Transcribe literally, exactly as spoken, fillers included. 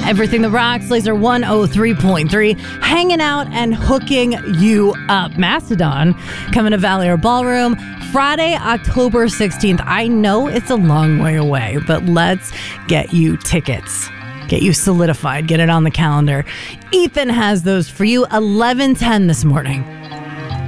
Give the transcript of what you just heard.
Everything that rocks, Laser one oh three point three, hanging out and hooking you up. Mastodon coming to Valley Air Ballroom Friday, October sixteenth. I know it's a long way away, but let's get you tickets. Get you solidified. Get it on the calendar. Ethan has those for you. eleven ten this morning.